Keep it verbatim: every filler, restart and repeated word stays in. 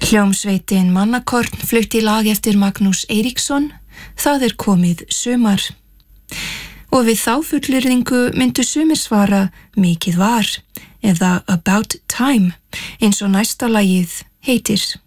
Hljómsveitin Mannakorn flutti lag eftir Magnús Eiríksson, Það er komið sumar. Og við þá fullyrðingu myndu sumir svara Mikið var eða About Time, eins og næsta lagið heitir.